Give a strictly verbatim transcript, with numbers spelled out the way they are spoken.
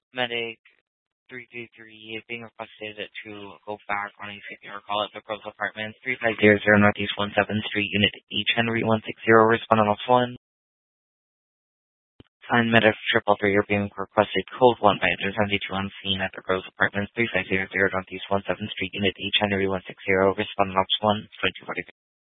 Medic three three three being requested to go back on a C P R call at the Grove Apartments, three five zero zero Northeast one seventh Street, Unit H, Henry one sixty, responding off one. Sign Medic triple three are being requested code one by seventy-two on scene at the Grove Apartments, three five zero zero Northeast one seventh Street, Unit H, Henry one sixty, responding off one, twenty-two forty.